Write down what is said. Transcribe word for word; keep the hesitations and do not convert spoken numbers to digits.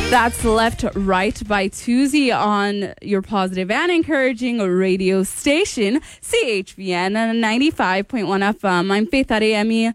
That's Left Right by Tuzi on your positive and encouraging radio station, C H V N ninety-five point one F M. I'm Faith Adeyemi.